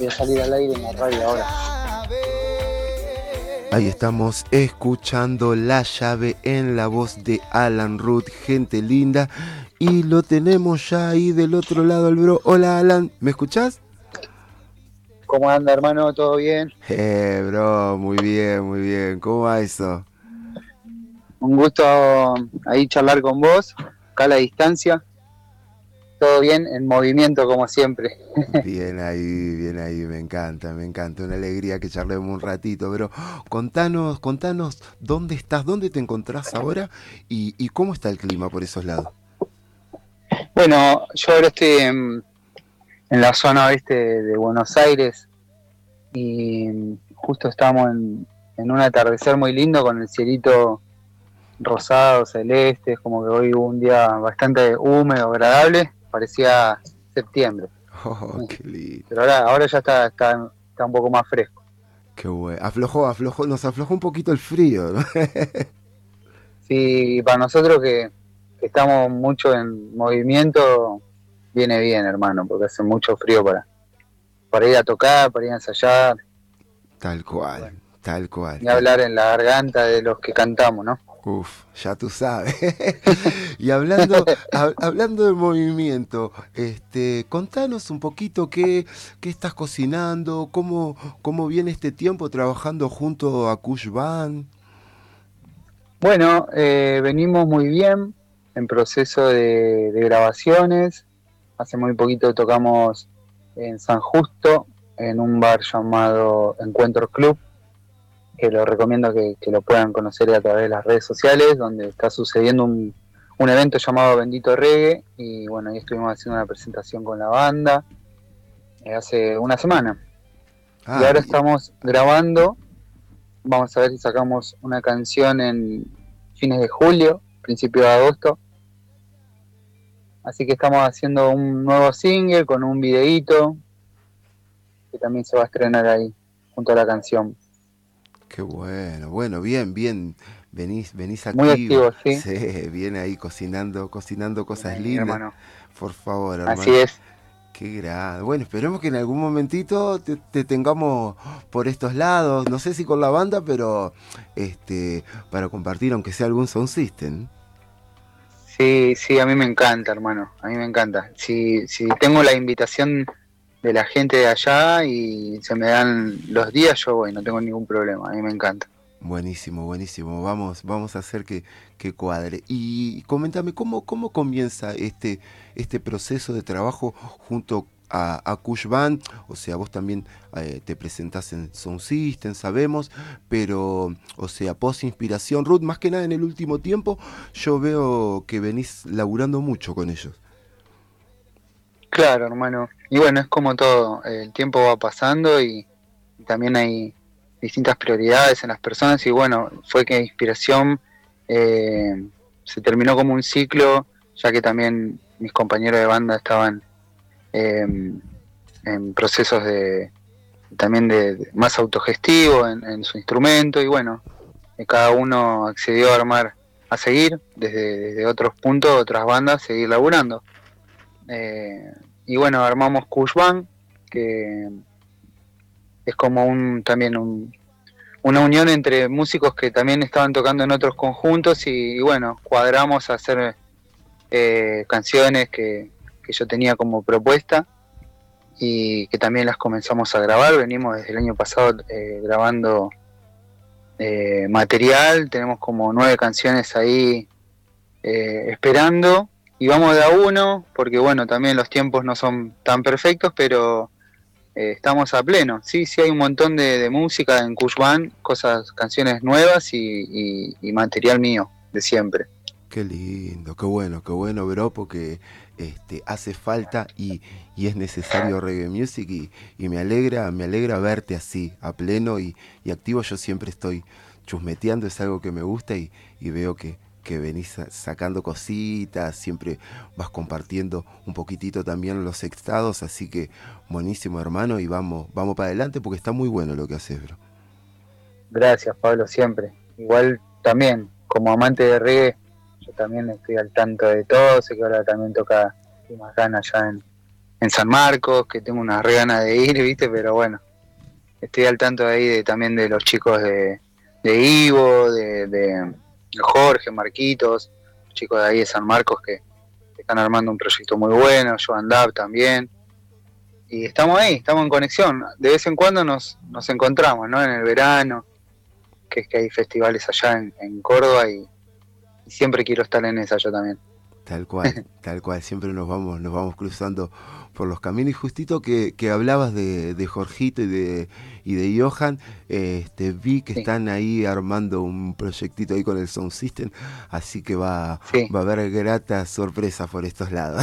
voy a salir al aire en la radio ahora. Ahí estamos escuchando La Llave en la voz de Alan Root, gente linda. Y lo tenemos ya ahí del otro lado al bro. Hola Alan, ¿me escuchás? ¿Cómo anda, hermano? ¿Todo bien? Bro, muy bien, muy bien. ¿Cómo va eso? Un gusto ahí charlar con vos, acá a la distancia. Todo bien, en movimiento como siempre. Bien ahí, me encanta, una alegría que charlemos un ratito, pero contanos, dónde estás, dónde te encontrás ahora y cómo está el clima por esos lados. Bueno, yo ahora estoy en la zona oeste de Buenos Aires y justo estamos en un atardecer muy lindo con el cielito rosado, celeste, es como que hoy hubo un día bastante húmedo, agradable, parecía septiembre. Oh, qué lindo. Pero ahora ya está un poco más fresco. Qué bueno. Nos aflojó un poquito el frío, ¿no? Sí, para nosotros que estamos mucho en movimiento, viene bien, hermano, porque hace mucho frío para ir a tocar, para ir a ensayar. Tal cual, bueno, tal cual. Ni hablar en la garganta de los que cantamos, ¿no? Uf, ya tú sabes. Y hablando de movimiento, contanos un poquito qué estás cocinando, cómo viene este tiempo trabajando junto a Kush Band. Bueno, venimos muy bien en proceso de grabaciones. Hace muy poquito tocamos en San Justo, en un bar llamado Encuentro Club, que lo recomiendo que lo puedan conocer a través de las redes sociales, donde está sucediendo un evento llamado Bendito Reggae, y bueno, ahí estuvimos haciendo una presentación con la banda hace una semana. Y ahora estamos grabando, vamos a ver si sacamos una canción en fines de julio, principio de agosto. Así que estamos haciendo un nuevo single con un videíto que también se va a estrenar ahí, junto a la canción. Qué bueno, bien, venís activo. Muy activo, ¿sí? Sí, viene ahí cocinando cosas bien, lindas. Hermano. Por favor, hermano. Así es. Qué grande. Bueno, esperemos que en algún momentito te tengamos por estos lados, no sé si con la banda, pero para compartir, aunque sea algún sound system. Sí, a mí me encanta, hermano, a mí me encanta. Si tengo la invitación de la gente de allá y se me dan los días, yo voy, no tengo ningún problema, a mí me encanta. Buenísimo, vamos a hacer que cuadre. Y coméntame, ¿cómo comienza este proceso de trabajo junto a Kush Band? O sea, vos también te presentás en Sound System, sabemos, pero, o sea, post inspiración, Ruth, más que nada en el último tiempo, yo veo que venís laburando mucho con ellos. Claro, hermano. Y bueno, es como todo, el tiempo va pasando y también hay distintas prioridades en las personas y bueno, fue que Inspiración se terminó como un ciclo, ya que también mis compañeros de banda estaban en procesos también de más autogestivo en su instrumento y bueno, cada uno accedió a seguir desde otros puntos, otras bandas, seguir laburando. Y bueno, armamos Kush Band, que es como una unión entre músicos que también estaban tocando en otros conjuntos y bueno, cuadramos a hacer canciones que yo tenía como propuesta y que también las comenzamos a grabar. Venimos desde el año pasado grabando material, tenemos como 9 canciones ahí esperando y vamos de a uno porque bueno, también los tiempos no son tan perfectos, pero estamos a pleno. Sí, hay un montón de música en Kush Band, canciones nuevas y material mío de siempre. Qué lindo, qué bueno, bro, porque hace falta y es necesario reggae music y me alegra verte así, a pleno y activo. Yo siempre estoy chusmeteando, es algo que me gusta y veo que venís sacando cositas, siempre vas compartiendo un poquitito también los estados, así que buenísimo, hermano, y vamos para adelante porque está muy bueno lo que haces, bro. Gracias, Pablo, siempre. Igual también, como amante de reggae, yo también estoy al tanto de todo, sé que ahora también toca más ganas allá en San Marcos, que tengo unas re ganas de ir, ¿viste? Pero bueno, estoy al tanto ahí también de los chicos de Ivo, de Jorge, Marquitos, chicos de ahí de San Marcos que están armando un proyecto muy bueno, Joan Dab también. Y estamos ahí, estamos en conexión. De vez en cuando nos encontramos, ¿no? En el verano, que es que hay festivales allá en Córdoba y siempre quiero estar en esa yo también. Tal cual, siempre nos vamos cruzando por los caminos. Y justito que hablabas de Jorgito y de Johan, vi que Sí, están ahí armando un proyectito ahí con el Sound System, así que sí, va a haber gratas sorpresas por estos lados.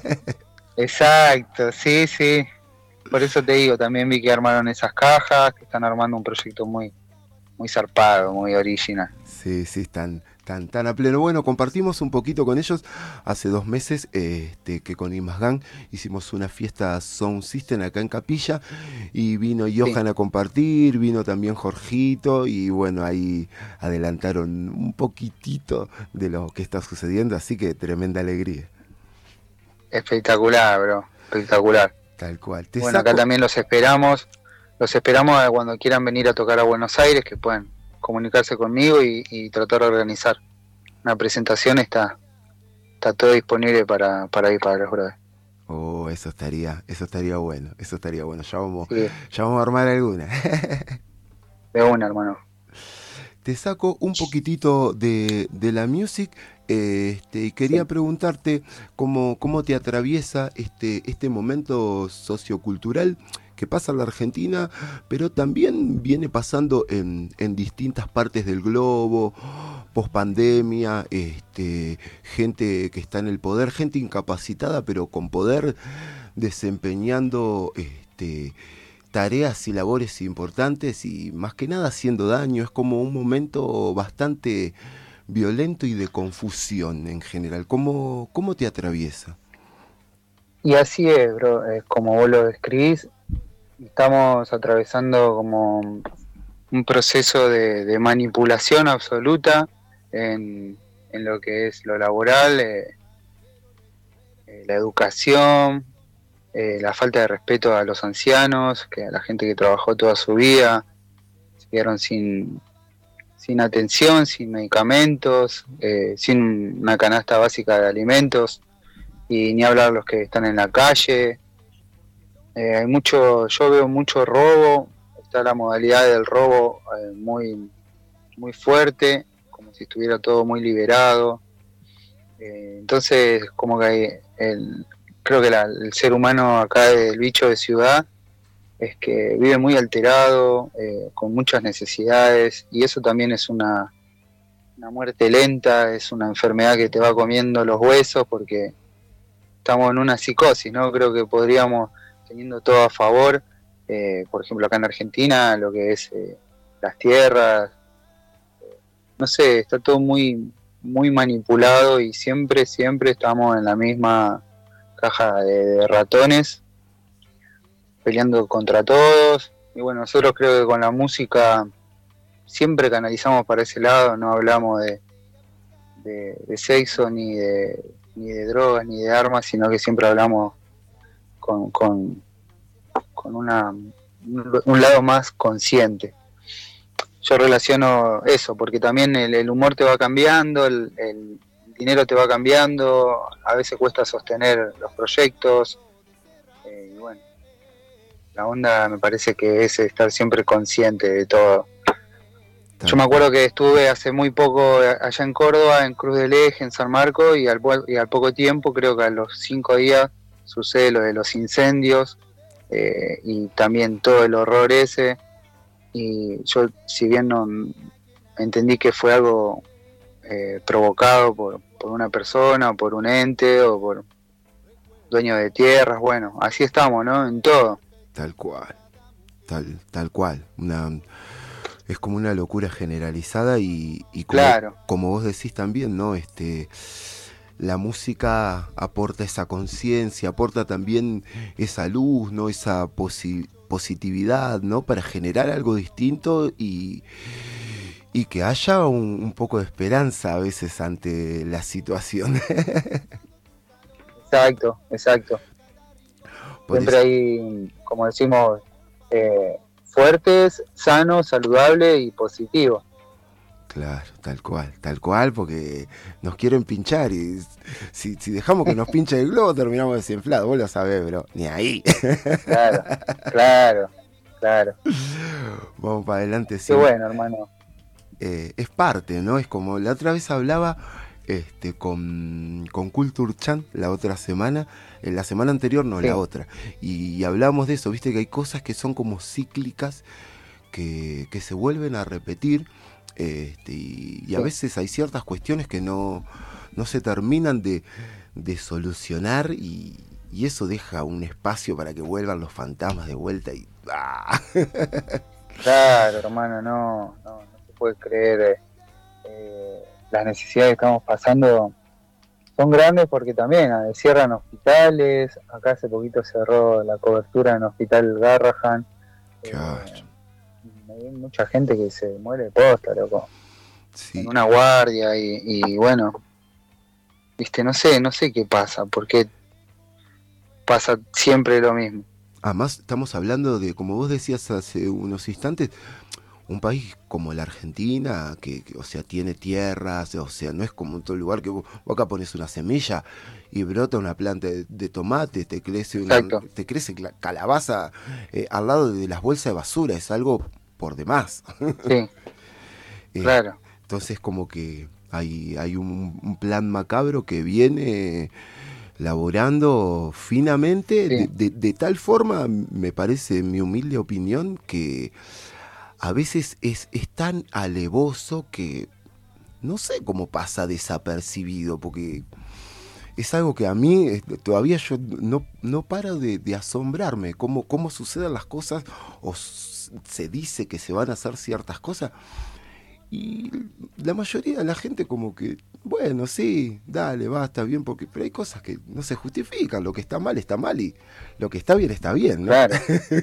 exacto, sí, sí. Por eso te digo, también vi que armaron esas cajas, que están armando un proyecto muy, muy zarpado, muy original. Sí, sí, tan a pleno. Bueno, compartimos un poquito con ellos hace 2 meses, que con Imazgan hicimos una fiesta Sound System acá en Capilla y vino Sí, Johan a compartir, vino también Jorgito y bueno, ahí adelantaron un poquitito de lo que está sucediendo, así que tremenda alegría. espectacular, bro, espectacular. Tal cual. Te Bueno, acá saco, también los esperamos a cuando quieran venir a tocar a Buenos Aires, que puedan comunicarse conmigo y tratar de organizar una presentación. Está todo disponible para ir para los brothers. oh, eso estaría bueno, eso estaría bueno. Sí, Ya vamos a armar alguna. de una, hermano. Te saco un poquitito de la music, y quería Sí. preguntarte cómo te atraviesa este momento sociocultural que pasa en la Argentina, pero también viene pasando en distintas partes del globo, post pandemia, gente que está en el poder, gente incapacitada pero con poder, desempeñando tareas y labores importantes y más que nada haciendo daño. Es como un momento bastante violento y de confusión en general. ¿Cómo te atraviesa? Y así es, bro, es como vos lo describís. Estamos atravesando como un proceso de manipulación absoluta en lo que es lo laboral, la educación, la falta de respeto a los ancianos, que a la gente que trabajó toda su vida, se quedaron sin atención, sin medicamentos, sin una canasta básica de alimentos, y ni hablar los que están en la calle. Yo veo mucho robo, está la modalidad del robo muy, muy fuerte, como si estuviera todo muy liberado. Entonces, como que creo que el ser humano acá, el bicho de ciudad, es que vive muy alterado, con muchas necesidades, y eso también es una muerte lenta, es una enfermedad que te va comiendo los huesos porque estamos en una psicosis, ¿no? Creo que podríamos, teniendo todo a favor, por ejemplo acá en Argentina, lo que es las tierras, no sé, está todo muy, muy manipulado y siempre, siempre estamos en la misma caja de ratones, peleando contra todos. Y bueno, nosotros creo que con la música siempre canalizamos para ese lado, no hablamos de sexo ni de drogas ni de armas, sino que siempre hablamos con, con, con un lado más consciente. Yo relaciono eso, porque también el humor te va cambiando, el dinero te va cambiando, a veces cuesta sostener los proyectos, y bueno, la onda me parece que es estar siempre consciente de todo. Yo Tal me cual. acuerdo que estuve hace muy poco allá en Córdoba, en Cruz del Eje, en San Marcos, y al poco tiempo, creo que a los 5 días, sucede lo de los incendios, y también todo el horror ese. Y yo, si bien no entendí que fue algo provocado por una persona, o por un ente, o por dueño de tierras, bueno, así estamos, ¿no? En todo. Tal cual. Tal cual. Es como una locura generalizada y Claro, como vos decís también, ¿no? La música aporta esa conciencia, aporta también esa luz, ¿no? Esa positividad, ¿no? Para generar algo distinto y que haya un poco de esperanza a veces ante la situación. exacto, exacto. Por Siempre eso. hay, como decimos, fuertes, sanos, saludables y positivos. Claro, tal cual, porque nos quieren pinchar y si dejamos que nos pinche el globo terminamos desinflados, vos lo sabés, bro, ni ahí. Claro, claro, claro. Vamos para adelante Qué siempre. bueno, hermano. Es parte, ¿no? Es como la otra vez hablaba con Culture Chan la otra semana, en la semana anterior no, la Sí, otra, y hablamos de eso, viste que hay cosas que son como cíclicas, que se vuelven a repetir, y a sí. veces hay ciertas cuestiones que no se terminan de solucionar y eso deja un espacio para que vuelvan los fantasmas de vuelta y... ¡ah! Claro, hermano, no se puede creer. Las necesidades que estamos pasando son grandes porque también cierran hospitales. Acá hace poquito cerró la cobertura en el hospital Garrahan. Claro, Hay mucha gente que se muere de posta, loco, en sí. una guardia y bueno, viste, no sé qué pasa, porque pasa siempre lo mismo. Además, estamos hablando de, como vos decías hace unos instantes, un país como la Argentina, o sea, tiene tierras, o sea, no es como en todo lugar que vos acá pones una semilla y brota una planta de tomate, Exacto, te crece calabaza al lado de las bolsas de basura, es algo por demás. sí, Eh, claro, entonces como que hay un plan macabro que viene laborando finamente sí, de tal forma, me parece, en mi humilde opinión, que a veces es tan alevoso que no sé cómo pasa desapercibido, porque es algo que a mí todavía yo no paro de asombrarme, cómo suceden las cosas o se dice que se van a hacer ciertas cosas y la mayoría de la gente como que, bueno, sí, dale, va, está bien, porque pero hay cosas que no se justifican, lo que está mal y lo que está bien, ¿no? claro,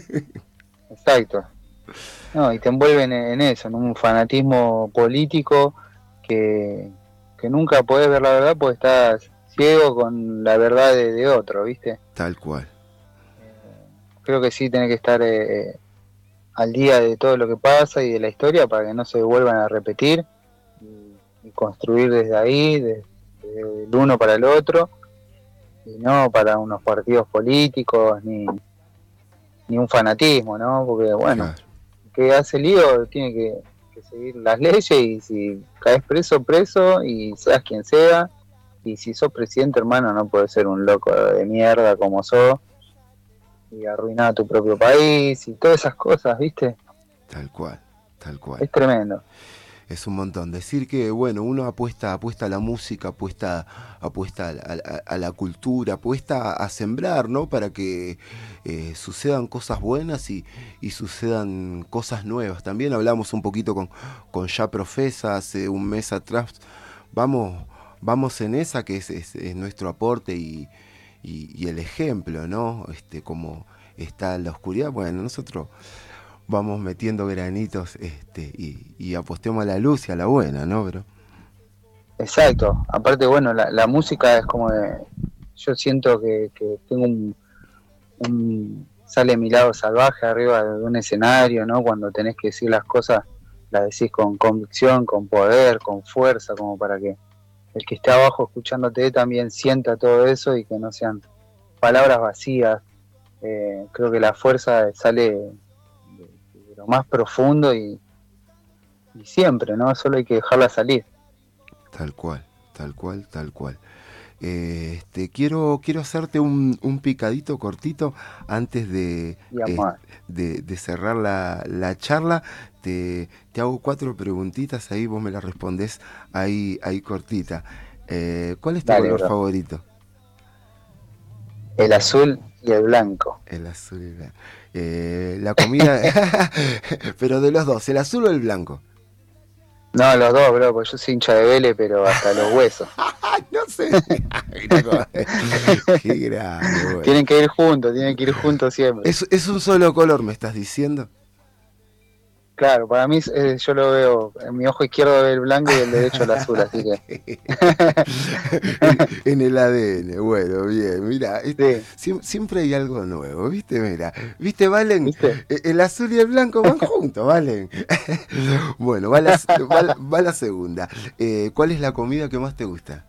exacto. No, y te envuelven en eso, en un fanatismo político que, que nunca podés ver la verdad porque estás ciego con la verdad de otro, ¿viste? Tal cual, Creo que sí tenés que estar al día de todo lo que pasa y de la historia para que no se vuelvan a repetir y construir desde ahí, desde el uno para el otro, y no para unos partidos políticos ni un fanatismo, ¿no? Porque, bueno, claro, el que hace lío tiene que seguir las leyes y si caes preso, preso y seas quien sea. Y si sos presidente, hermano, no puedes ser un loco de mierda como sos y arruinar a tu propio país y todas esas cosas, ¿viste? tal cual, tal cual. Es tremendo. Es un montón. Decir que, bueno, uno apuesta a la música, apuesta a la cultura, apuesta a sembrar, ¿no? Para que sucedan cosas buenas y sucedan cosas nuevas. También hablamos un poquito con Ya Profesa hace un mes atrás. Vamos, vamos en esa que es nuestro aporte y el ejemplo, ¿no? Como está la oscuridad. Bueno, nosotros vamos metiendo granitos y apostemos a la luz y a la buena, ¿no, bro? Exacto. Aparte, bueno, la música es como yo siento que tengo sale mi lado salvaje arriba de un escenario, ¿no? Cuando tenés que decir las cosas, las decís con convicción, con poder, con fuerza, como para que el que esté abajo escuchándote también sienta todo eso y que no sean palabras vacías. Creo que la fuerza sale de lo más profundo y siempre, ¿no? Solo hay que dejarla salir. Tal cual, tal cual, tal cual. Quiero hacerte un picadito cortito antes Digamos, de cerrar la charla. Te hago 4 preguntitas, ahí vos me las respondés ahí cortita. ¿Cuál es tu dale, color bro. favorito? El azul y el blanco. El azul y el blanco. La comida, pero de los dos, ¿el azul o el blanco? No, los dos, bro, porque yo soy hincha de Vélez, pero hasta los huesos. ¡Ay, no sé! Mirá qué grande, bueno. Tienen que ir juntos siempre. Es un solo color, me estás diciendo. Claro, para mí yo lo veo, en mi ojo izquierdo ve el blanco y el derecho el azul, así que En el ADN, bueno, bien, mira, sí, siempre hay algo nuevo, ¿viste? Mira, ¿viste, Valen? ¿viste? El azul y el blanco van juntos, Valen. Bueno, va la segunda. ¿Cuál es la comida que más te gusta?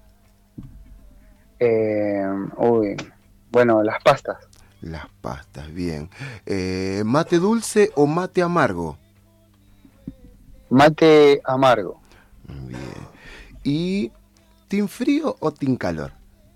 Eh, uy, bueno, las pastas, Las pastas, bien. ¿Mate dulce o mate amargo? mate amargo Bien. ¿Y team frío o team calor?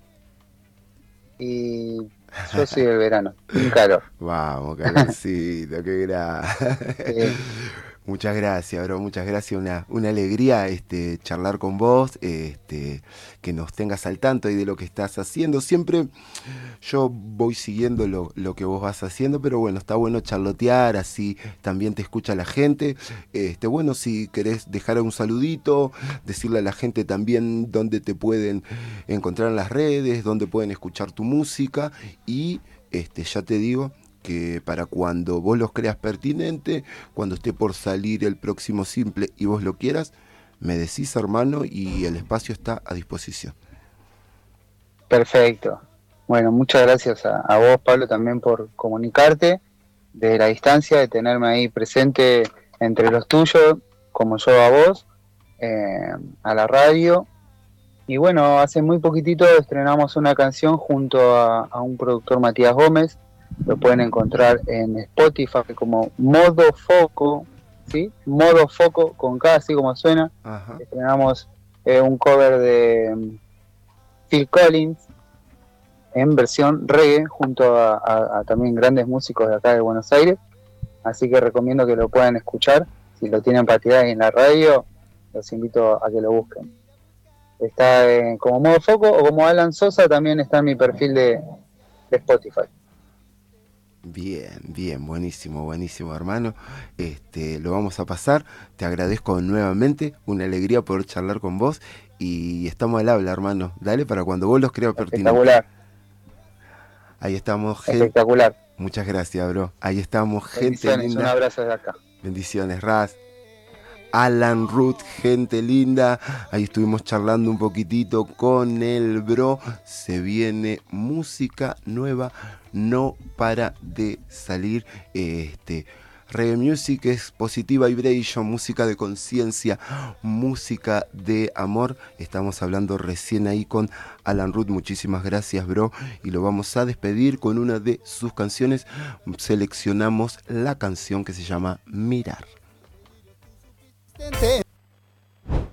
y yo soy del verano, sin calor. Vamos, calorcito, qué gra. Sí, Muchas gracias, bro, muchas gracias. Una alegría charlar con vos, que nos tengas al tanto y de lo que estás haciendo. Siempre yo voy siguiendo lo que vos vas haciendo, pero bueno, está bueno charlotear, así también te escucha la gente. Bueno, si querés dejar un saludito, decirle a la gente también dónde te pueden encontrar en las redes, dónde pueden escuchar tu música y ya te digo que para cuando vos los creas pertinente, cuando esté por salir el próximo simple y vos lo quieras, me decís, hermano, y el espacio está a disposición. perfecto. Bueno, muchas gracias a vos, Pablo, también por comunicarte desde la distancia, de tenerme ahí presente entre los tuyos, como yo a vos, eh, a la radio. Y bueno, hace muy poquitito estrenamos una canción junto a un productor, Matías Gómez. Lo pueden encontrar en Spotify como Modo Foco, ¿sí? Modo Foco con K, así como suena. Ajá. Estrenamos un cover de Phil Collins en versión reggae junto a también grandes músicos de acá de Buenos Aires. Así que recomiendo que lo puedan escuchar. Si lo tienen para tirar en la radio, los invito a que lo busquen. Está como Modo Foco o como Alan Sosa, también está en mi perfil de Spotify. Bien, bien, buenísimo, buenísimo, hermano. Lo vamos a pasar. Te agradezco nuevamente, una alegría poder charlar con vos y estamos al habla, hermano. Dale para cuando vos los creas pertinente. Espectacular, Ahí estamos, gente. espectacular. Muchas gracias, bro. Ahí estamos, gente Bendiciones, un linda. abrazo desde acá. Bendiciones, Raz. Alan Ruth, gente linda. Ahí estuvimos charlando un poquitito con el bro. Se viene música nueva, no para de salir. Reggae Music es Positiva Vibration, música de conciencia, música de amor. Estamos hablando recién ahí con Alan Ruth. Muchísimas gracias, bro. Y lo vamos a despedir con una de sus canciones. Seleccionamos la canción que se llama Mirar.